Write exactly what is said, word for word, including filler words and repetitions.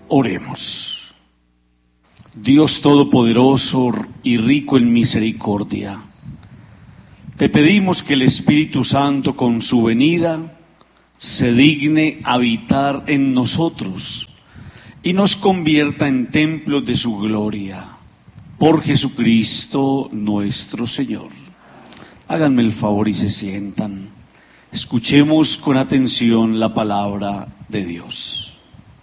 Oremos. Dios Todopoderoso y rico en misericordia, te pedimos que el Espíritu Santo con su venida se digne habitar en nosotros y nos convierta en templos de su gloria. Por Jesucristo nuestro Señor. Háganme el favor y se sientan. Escuchemos con atención la palabra de Dios.